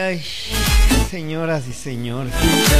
Ay, señoras y señores.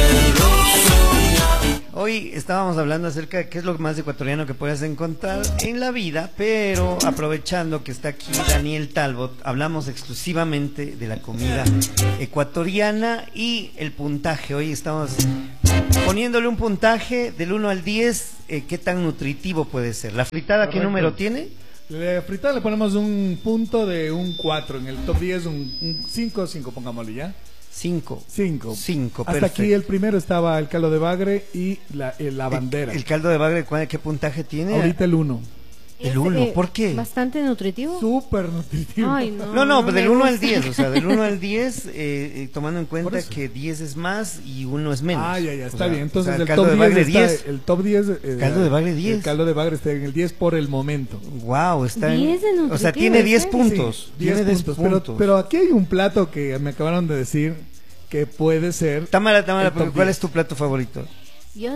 Hoy estábamos hablando acerca de qué es lo más ecuatoriano que puedes encontrar en la vida, pero aprovechando que está aquí Daniel Talbot, hablamos exclusivamente de la comida ecuatoriana y el puntaje. Hoy estamos poniéndole un puntaje del 1 al 10, ¿qué tan nutritivo puede ser? ¿La fritada qué número tiene? La fritada le ponemos un punto de un 4, en el top 10 un 5, 5 pongámosle ya. 5. 5. 5, hasta perfecto. aquí el primero estaba el caldo de bagre y la bandera. ¿El caldo de bagre qué puntaje tiene? Ahorita el 1. El 1, ¿por qué? Bastante nutritivo. Súper nutritivo. Ay, no. No, pues del 1 al gusta. 10, o sea, del 1 al 10, tomando en cuenta que 10 es más y 1 es menos. Ah, ya, está o sea, bien. Entonces o sea, el caldo top de 10 bagre está, 10. el top 10 Caldo de bagre 10. El caldo de bagre está en el 10 por el momento. Wow, está 10 de o sea, nutritivo, tiene 10 ¿sí? puntos. Sí, Tiene 10 puntos. Pero aquí hay un plato que me acabaron de decir que puede ser. Tamara, el top ¿cuál 10. es tu plato favorito? Yo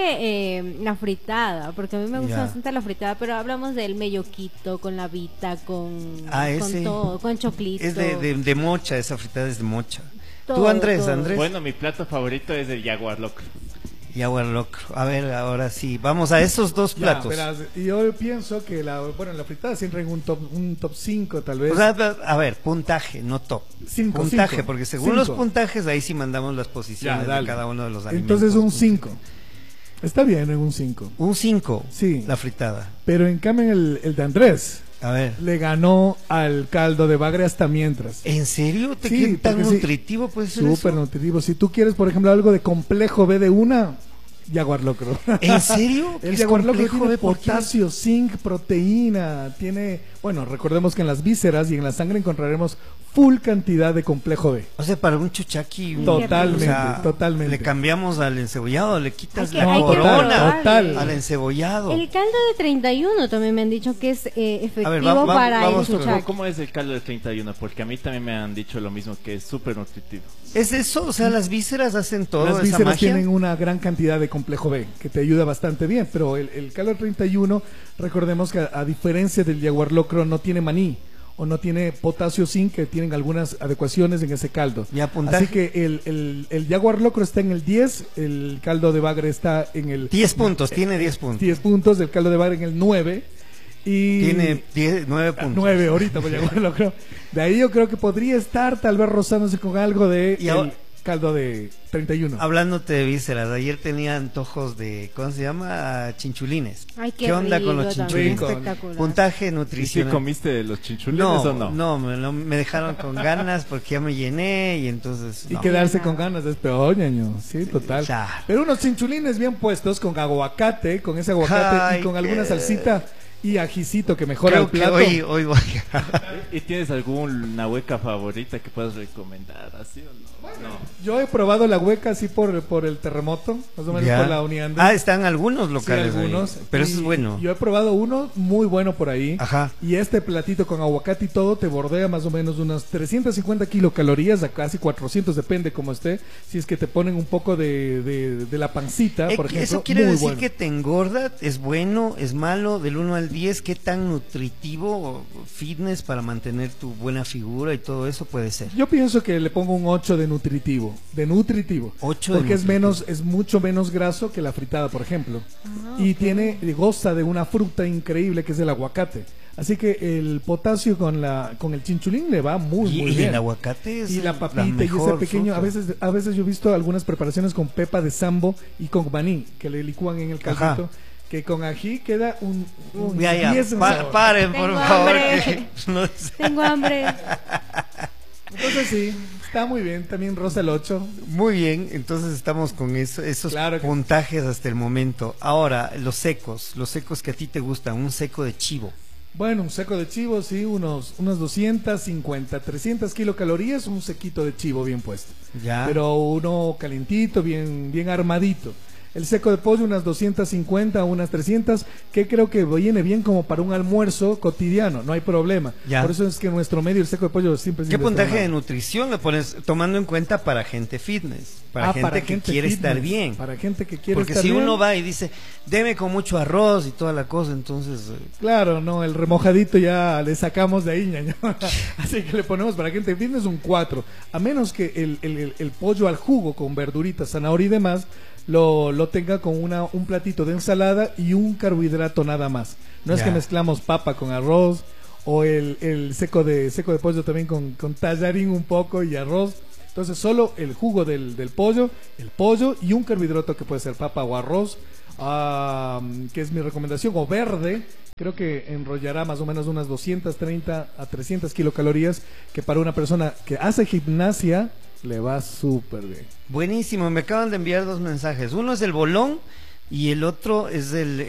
dije la fritada, porque a mí me gusta Ya. bastante la fritada, pero hablamos del melloquito, con la vita, con Ese. todo, con choclito. Es de mocha, esa fritada es de mocha. ¿Tú, Todo, Andrés? todo. Andrés. Bueno, mi plato favorito es el jaguar locro. Y agua locro. A ver, ahora sí. Vamos a esos dos Ya, platos. verás, y yo pienso que la fritada siempre en un top 5 tal vez. O sea, a ver, puntaje, no top. Cinco, puntaje, cinco. porque según Cinco. los puntajes, ahí sí mandamos las posiciones Ya, de dale. cada uno de los alimentos. Entonces un 5. Está bien en un 5. Un 5, Sí. la fritada. Pero en cambio el de Andrés A ver. le ganó al caldo de bagre hasta mientras. ¿En serio? ¿Te Sí, queda tan porque sí. nutritivo puede ser Súper eso? nutritivo. Si tú quieres, por ejemplo, algo de complejo B de una, jaguar locro. ¿En serio? El ¿Es jaguar locro complejo tiene B? ¿Por qué? potasio, zinc, proteína, tiene, bueno, recordemos que en las vísceras y en la sangre encontraremos full cantidad de complejo B. O sea, para un chuchaqui. Totalmente, o sea, totalmente. Le cambiamos al encebollado, le quitas Hay que- la hay que corona probarle. total. al encebollado. El caldo de 31 también me han dicho que es efectivo para vamos el con- chuchac. ¿Cómo es el caldo de 31? Porque a mí también me han dicho lo mismo, que es súper nutritivo. ¿Es eso? O sea, las vísceras hacen todo Las esa vísceras magia. tienen una gran cantidad de complejo B que te ayuda bastante bien, pero el caldo 31, recordemos que a diferencia del jaguar locro no tiene maní o no tiene potasio zinc, que tienen algunas adecuaciones en ese caldo. ¿Y a puntaje? Así que el jaguar locro está en el 10, el caldo de bagre está en el 10 puntos, tiene 10 puntos. 10 puntos, el caldo de bagre en el 9 y Tiene 9 puntos. 9 ahorita, pues jaguar locro. De ahí yo creo que podría estar tal vez rozándose con algo de Y ahora- el caldo de 31. Hablándote de vísceras, ayer tenía antojos de, ¿cómo se llama? Chinchulines. Ay, qué onda con los rico también, chinchulines? Rico. espectacular. Puntaje ¿Y si nutricional. comiste de los chinchulines o no? me dejaron con ganas porque ya me llené y entonces Y no. quedarse con ganas es peor, ñaño. Sí, total. Claro. Pero unos chinchulines bien puestos con aguacate, con ese aguacate Ay, y con alguna qué- salsita y ajicito que mejora Creo el que plato. hoy voy ¿Y tienes alguna hueca favorita que puedas recomendar? ¿Así o no? No. Yo he probado la hueca así por el terremoto, más o menos Ya. por la Unión. están algunos Sí, locales ahí. algunos. Pero eso Y es bueno. Yo he probado uno muy bueno por ahí. Ajá. Y este platito con aguacate y todo te bordea más o menos unas 350 kilocalorías a casi 400, depende como esté. Si es que te ponen un poco de la pancita, por ejemplo. Eso quiere muy decir bueno. que te engorda, es bueno, es malo, del 1 al 10, ¿qué tan nutritivo o fitness para mantener tu buena figura y todo eso puede ser? Yo pienso que le pongo un 8 de nutritivo. De nutritivo. 8 de porque nutritivo. es mucho menos graso que la fritada, por ejemplo. Ah, Y ok. goza de una fruta increíble que es el aguacate. Así que el potasio con el chinchulín le va muy Y bien. el aguacate es Y la papita y ese mejor pequeño, fruta. a veces yo he visto algunas preparaciones con pepa de sambo y con maní, que le licúan en el Ajá. caldito, que con ají queda un Ya, 10 en sabor. paren, por Tengo favor. hambre. que no sé. Tengo hambre. Entonces sí, está muy bien, también rosa el 8. Muy bien, entonces estamos con esos Claro que puntajes hasta el momento. Ahora, los secos que a ti te gustan, un seco de chivo. Bueno, un seco de chivo, sí, unos 250, 300 kilocalorías, un sequito de chivo bien puesto. Ya. Pero uno calientito, bien armadito. El seco de pollo unas 250, unas 300, que creo que viene bien como para un almuerzo cotidiano, no hay problema. Ya. Por eso es que en nuestro medio el seco de pollo siempre es ¿Qué puntaje de indeterminado. nutrición le pones tomando en cuenta para gente fitness? Para gente para que gente quiere fitness, estar bien. Para gente que quiere Porque estar si bien. uno va y dice, deme con mucho arroz y toda la cosa, entonces... Claro, no, el remojadito ya le sacamos de ahí, ñaño. Así que le ponemos para gente fitness un 4. A menos que el pollo al jugo con verduritas, zanahoria y demás, lo tenga con un platito de ensalada y un carbohidrato nada más. No es Ya. que mezclamos papa con arroz o el seco de pollo también con tallarín un poco y arroz. Entonces solo el jugo del pollo, el pollo y un carbohidrato que puede ser papa o arroz, que es mi recomendación, o verde. Creo que enrollará más o menos unas 230 a 300 kilocalorías, que para una persona que hace gimnasia le va súper bien. Buenísimo, me acaban de enviar dos mensajes. Uno es el bolón y el otro es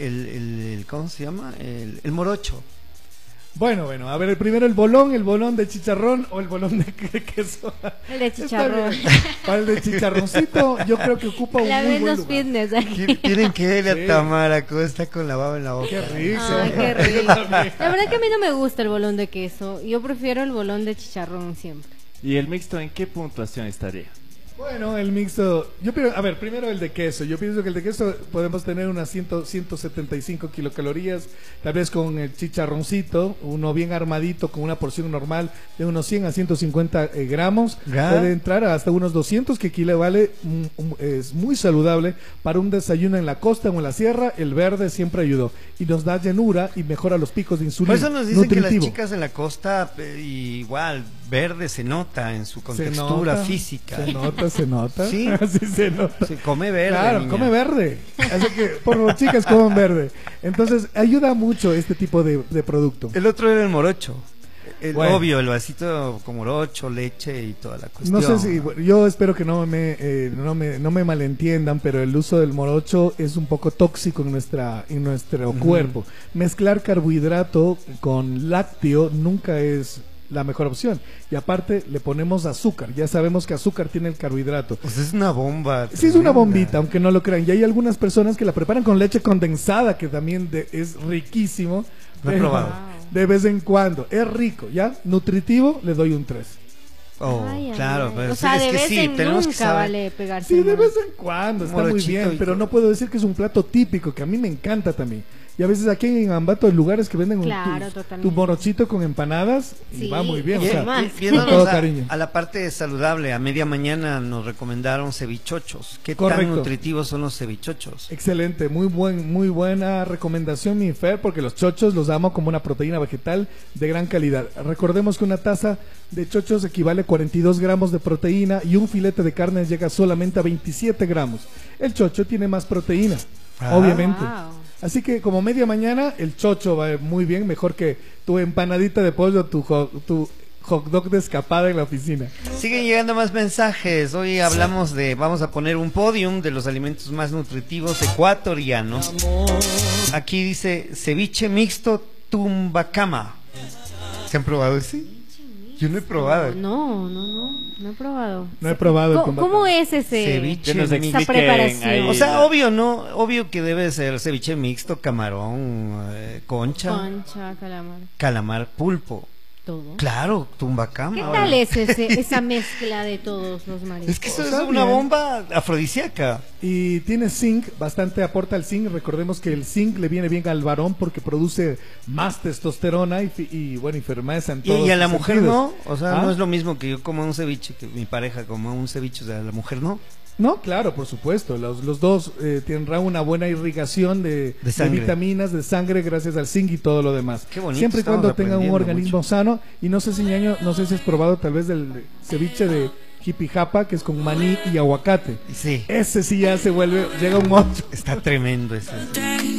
¿cómo se llama? El morocho. Bueno, a ver, el primero el bolón de chicharrón o el bolón de queso. El de Está chicharrón. bien. Para el de chicharroncito, yo creo que ocupa un La muy buen menos lugar. fitness aquí. Tienen que verle Sí. a Tamara cómo está con la baba en la boca. Qué rico. Ay, qué rico. La verdad que a mí no me gusta el bolón de queso. Yo prefiero el bolón de chicharrón siempre. ¿Y el mixto en qué puntuación estaría? Bueno, el mixto, a ver, primero el de queso. Yo pienso que el de queso podemos tener unas 175 kilocalorías, tal vez con el chicharroncito, uno bien armadito con una porción normal de unos 100 a 150 gramos, Ya. puede entrar hasta unos 200, que equivale, es muy saludable para un desayuno en la costa o en la sierra. El verde siempre ayudó y nos da llenura y mejora los picos de insulina. Por eso nos dicen que las Nutritivo. chicas en la costa, igual, verde se nota en su Se contextura nota, física. Se nota. Sí. Sí, se nota. Se come verde. Claro, niña. come verde. Así que, por favor, chicas, coman verde. Entonces, ayuda mucho este tipo de producto. El otro era el morocho. Bueno. Obvio, el vasito con morocho, leche y toda la cuestión. No sé si, bueno, yo espero que no me malentiendan, pero el uso del morocho es un poco tóxico en nuestro cuerpo. Mezclar carbohidrato con lácteo nunca es la mejor opción. Y aparte le ponemos azúcar. Ya sabemos que azúcar tiene el carbohidrato. Pues es una bomba. Sí, es una tremenda. bombita, aunque no lo crean. Y hay algunas personas que la preparan con leche condensada, que también es riquísimo. Lo he pero probado. de vez en cuando. Es rico, ¿ya? Nutritivo, le doy un 3. Oh, Ay, ay, claro. ay. Pero O sea, es de que vez sí, en tenemos que nunca saber. vale pegarse. Sí, de más. vez en cuando, está muy Morochito bien, y pero todo. no puedo decir que es un plato típico, que a mí me encanta también. Y a veces aquí en Ambato hay lugares que venden Claro, tu totalmente. morochito con empanadas y Sí, va muy bien. y O sea, más. con Viéndonos todo a, cariño. a la parte saludable, a media mañana nos recomendaron cevichochos. ¿Qué tan Correcto. nutritivos son los cevichochos? Excelente, muy buena recomendación, mi Fer, porque los chochos los amo como una proteína vegetal de gran calidad. Recordemos que una taza de chochos equivale a 42 gramos de proteína y un filete de carne llega solamente a 27 gramos. El chocho tiene más proteína, Ah. obviamente. Wow. Así que como media mañana, el chocho va muy bien, mejor que tu empanadita de pollo, tu hot dog de escapada en la oficina. Siguen llegando más mensajes. Hoy hablamos vamos a poner un podium de los alimentos más nutritivos ecuatorianos. Aquí dice ceviche mixto tumbacama. ¿Se han probado ese? Yo no he probado. No he probado. No he probado el ¿Cómo, cómo es ese? Ceviche Que nos mixto. Esa preparación. expliquen ahí O sea, la- obvio que debe ser ceviche mixto, camarón, concha, Concha, calamar, calamar, pulpo. todo. Claro, tumbacama. ¿Qué ahora. tal es esa mezcla de todos los mariscos? Es que eso es Está una bien. bomba afrodisíaca. Y tiene zinc, bastante aporta el zinc. Recordemos que el zinc le viene bien al varón porque produce más testosterona y firmeza en todos Y a la los mujer sentidos. no, o sea, ¿Ah? no es lo mismo que yo coma un ceviche, que mi pareja coma un ceviche, o sea, la mujer no. No, claro, por supuesto. Los dos tendrán una buena irrigación de sangre. vitaminas, de sangre, gracias al zinc y todo lo demás. Qué bonito, Siempre y estamos cuando tengan un aprendiendo organismo mucho. sano. Y no sé si, ñaño, no sé si has probado tal vez del ceviche de jipijapa, que es con maní y aguacate. Sí, Ese sí ya se vuelve, llega a un 8. está tremendo ese.